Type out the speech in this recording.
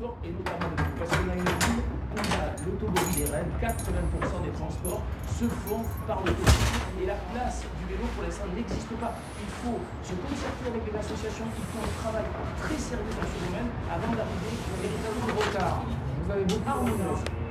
transports et notamment de vélos. Parce qu'on a une ville où il y a l'automobile et REM, 80% des transports se font par l'automobile. Et la place du vélo pour l'instant n'existe pas. Il faut se concerter avec les associations qui font un travail très sérieux dans ce domaine avant d'arriver véritablement au retard. Vous avez beaucoup de